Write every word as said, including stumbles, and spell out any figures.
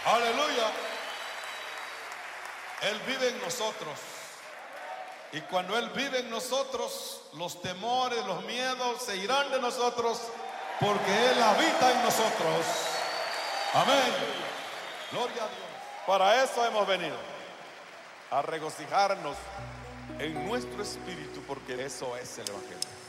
Aleluya. Él vive en nosotros. Y cuando Él vive en nosotros, los temores, los miedos se irán de nosotros, porque Él habita en nosotros. Amén. Gloria a Dios. Para eso hemos venido, a regocijarnos en nuestro espíritu, porque eso es el Evangelio.